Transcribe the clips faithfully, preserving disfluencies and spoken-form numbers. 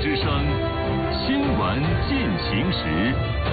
之声，新闻进行时。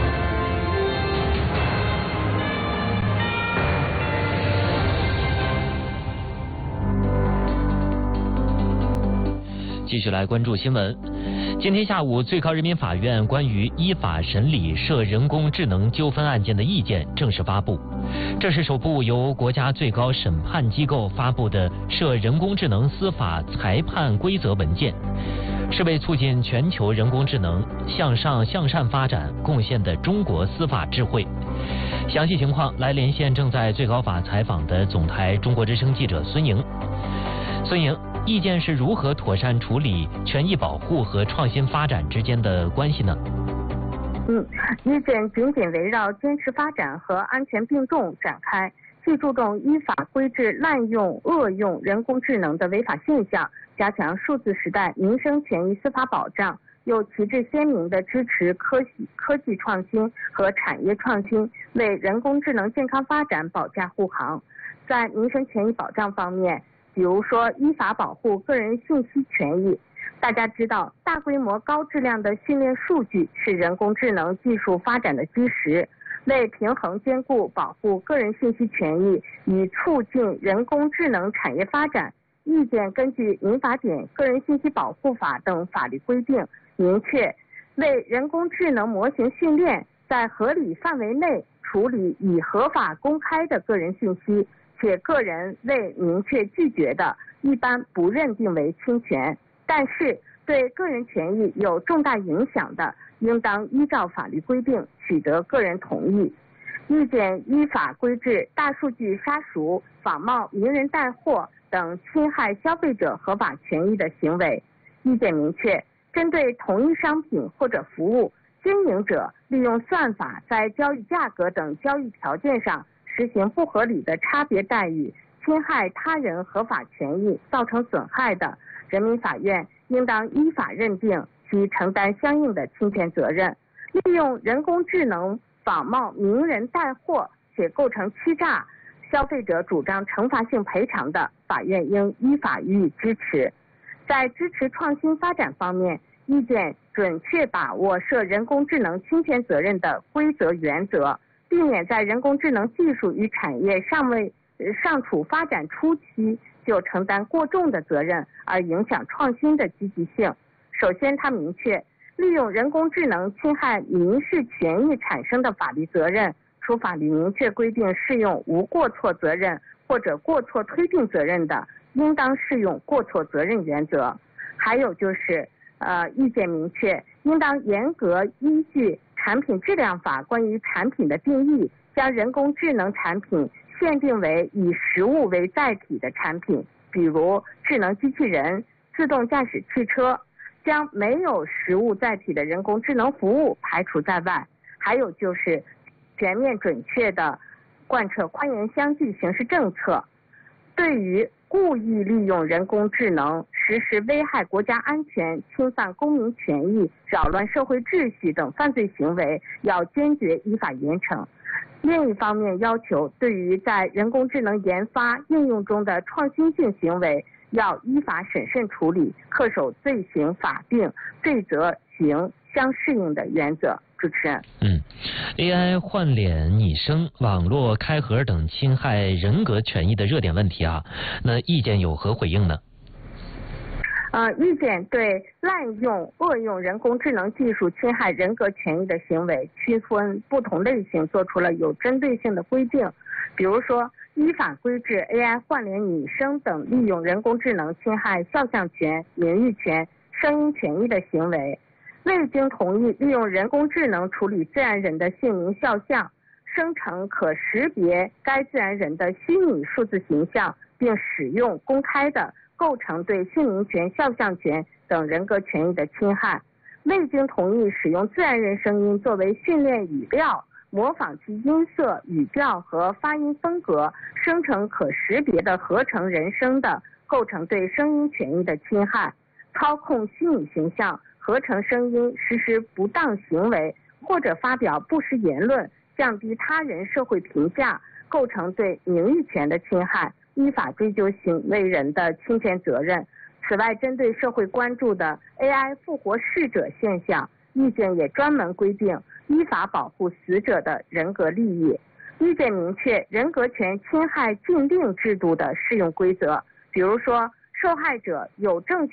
继续来关注新闻。今天下午，最高人民法院关于依法审理涉人工智能纠纷案件的意见正式发布。这是首部由国家最高审判机构发布的涉人工智能司法裁判规则文件，是为促进全球人工智能向上向善发展贡献的中国司法智慧。详细情况来连线正在最高法采访的总台中国之声记者孙莹。孙莹，意见是如何妥善处理权益保护和创新发展之间的关系呢？ 嗯，意见紧紧围绕坚持发展和安全并重展开，既注重依法规制滥用、恶用人工智能的违法现象，加强数字时代民生权益司法保障，又旗帜鲜明地支持科技科技创新和产业创新，为人工智能健康发展保驾护航。在民生权益保障方面，比如说依法保护个人信息权益。大家知道，大规模高质量的训练数据是人工智能技术发展的基石。为平衡兼顾保护个人信息权益与促进人工智能产业发展，意见根据民法典、个人信息保护法等法律规定，明确为人工智能模型训练在合理范围内处理已合法公开的个人信息，且个人未明确拒绝的，一般不认定为侵权。但是对个人权益有重大影响的，应当依照法律规定取得个人同意。意见依法规制大数据杀熟、仿冒、名人带货等侵害消费者合法权益的行为。意见明确，针对同一商品或者服务，经营者利用算法在交易价格等交易条件上实行不合理的差别待遇，侵害他人合法权益，造成损害的，人民法院应当依法认定其承担相应的侵权责任。利用人工智能仿冒名人带货且构成欺诈，消费者主张惩罚性赔偿的，法院应依法予以支持。在支持创新发展方面，意见准确把握涉人工智能侵权责任的规则原则，避免在人工智能技术与产业尚未尚处发展初期就承担过重的责任，而影响创新的积极性。首先，它明确利用人工智能侵害民事权益产生的法律责任，除法律明确规定适用无过错责任或者过错推定责任的，应当适用过错责任原则。还有就是，呃，意见明确，应当严格依据产品质量法关于产品的定义，将人工智能产品限定为以实物为载体的产品，比如智能机器人、自动驾驶汽车，将没有实物载体的人工智能服务排除在外。还有就是全面准确地贯彻宽严相济刑事政策，对于故意利用人工智能实施危害国家安全、侵犯公民权益、扰乱社会秩序等犯罪行为，要坚决依法严惩。另一方面，要求对于在人工智能研发应用中的创新性行为，要依法审慎处理，恪守罪行法定、罪责刑相适应的原则。主持人， 嗯 ，A I 换脸、拟声、网络开盒等侵害人格权益的热点问题啊，那意见有何回应呢？ 呃，意见对滥用、恶用人工智能技术侵害人格权益的行为，区分不同类型做出了有针对性的规定。比如说，依法规制 A I 换脸、拟声等利用人工智能侵害肖像权、名誉权、声音权益的行为。未经同意利用人工智能处理自然人的姓名肖像，生成可识别该自然人的虚拟数字形象，并使用公开的，构成对姓名权、肖像权等人格权益的侵害。未经同意使用自然人声音作为训练语料，模仿其音色、语调和发音风格，生成可识别的合成人声的，构成对声音权益的侵害。操控虚拟形象、合成声音实施不当行为，或者发表不实言论，降低他人社会评价，构成对名誉权的侵害，依法追究行为人的侵权责任。 此外，针对社会关注的 A I 复活逝者现象，意见也专门规定依法保护死者的人格利益。意见明确人格权侵害禁令制度的适用规则，比如说，受害者有证件